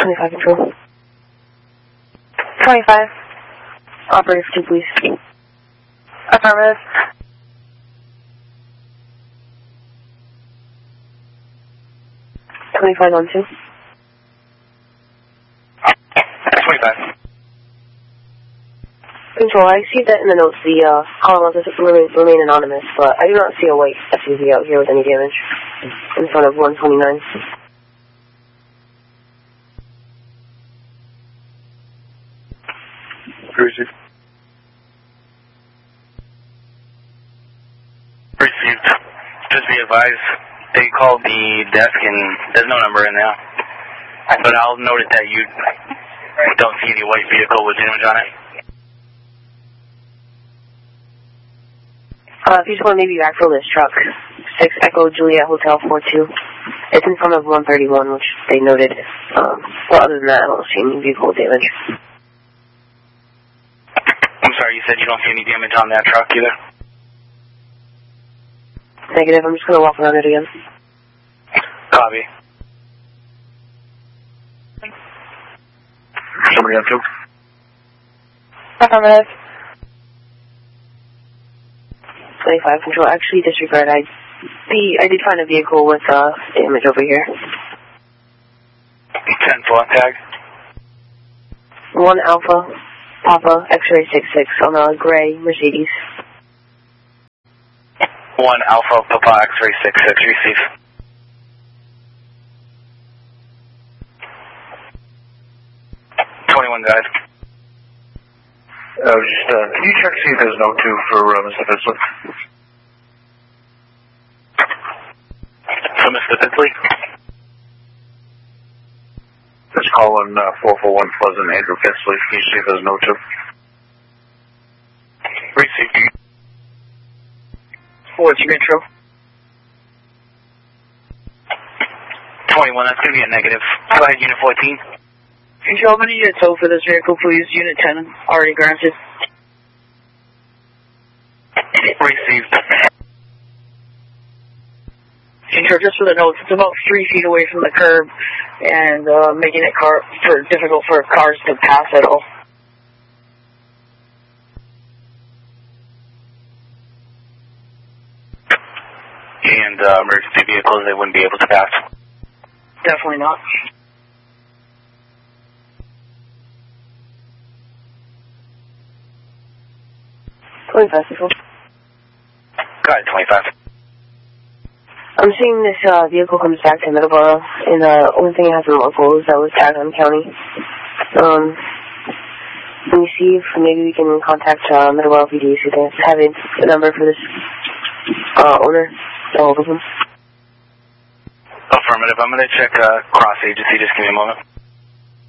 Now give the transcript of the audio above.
25 control. 25. Operator for 2, please. Affirmative. $25 on 2. 25. Control, I see that in the notes the caller wants us to remain anonymous, but I do not see a white SUV out here with any damage in front of 129. Received. Received. Just be advised, they called the desk and there's no number in there. But I'll note it that you don't see any white vehicle with damage on it. If you just want to maybe backfill this truck, 6 Echo Juliet Hotel 42. It's in front of 131, which they noted. Well, other than that, I don't see any vehicle damage. I'm sorry, you said you don't see any damage on that truck either? Negative, I'm just going to walk around it again. Copy. Somebody on 2? Affirmative. 25 control. Actually, disregard. I did find a vehicle with damage over here. 10-4 tag. 1 Alpha Papa X-ray 66 on a gray Mercedes. 1 Alpha Papa X-ray 66. Receive. Guys. Can you check to see if there's no 2 for Mr. Fitzley? For Mr. Fitzley? Just calling 441 Pleasant, Andrew Fitzley. Can you see if there's no 2? Receive. 4 control. 21, that's going to be a negative. Go ahead, Unit 14. Control, I'm going to need a tow for this vehicle, please. Unit 10, already granted. Received. Control, just for the notes, it's about 3 feet away from the curb and making it difficult for cars to pass at all. And emergency vehicles, they wouldn't be able to pass? Definitely not. Go ahead, 25. I'm seeing this vehicle comes back to Middleborough, and the only thing it has in local is that was tagged on county. Can you see if maybe we can contact Middleborough PD, see if they have a number for this owner? All of them. Affirmative. I'm going to check cross agency. Just give me a moment.